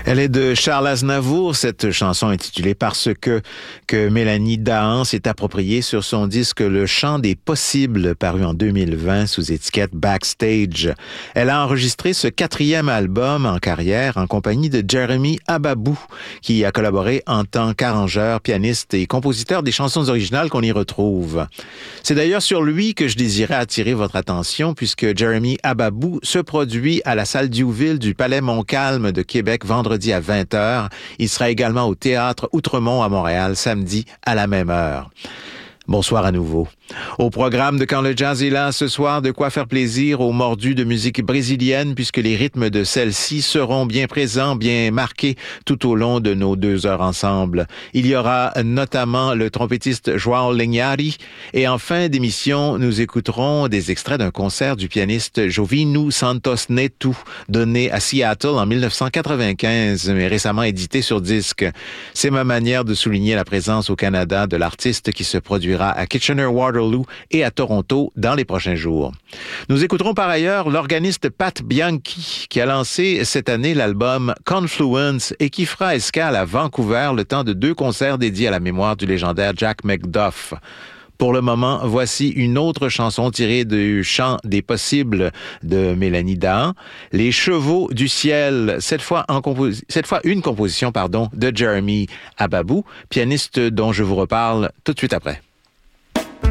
Elle est de Charles Aznavour, cette chanson intitulée Parce que Mélanie Dahan s'est appropriée sur son disque Le Chant des Possibles, paru en 2020 sous étiquette Backstage. Elle a enregistré ce 4e album en carrière en compagnie de Jeremy Ababou, qui a collaboré en tant qu'arrangeur, pianiste et compositeur des chansons originales qu'on y retrouve. C'est d'ailleurs sur lui que je désirais attirer votre attention, puisque Jeremy Ababou se produit à la salle Diouville du Palais Montcalm de Québec vendredi à 20h. Il sera également au Théâtre Outremont à Montréal samedi à la même heure. Bonsoir à nouveau. Au programme de Quand le jazz est là, ce soir, de quoi faire plaisir aux mordus de musique brésilienne, puisque les rythmes de celle-ci seront bien présents, bien marqués tout au long de nos 2 heures ensemble. Il y aura notamment le trompettiste João Lenhari, et en fin d'émission, nous écouterons des extraits d'un concert du pianiste Jovino Santos Neto, donné à Seattle en 1995, mais récemment édité sur disque. C'est ma manière de souligner la présence au Canada de l'artiste qui se produira à Kitchener-Waterloo et à Toronto dans les prochains jours. Nous écouterons par ailleurs l'organiste Pat Bianchi qui a lancé cette année l'album Confluence et qui fera escale à Vancouver le temps de 2 concerts dédiés à la mémoire du légendaire Jack McDuff. Pour le moment, voici une autre chanson tirée du Chant des Possibles de Mélanie Dahan, Les Chevaux du Ciel, cette fois une composition de Jeremy Ababou, pianiste dont je vous reparle tout de suite après.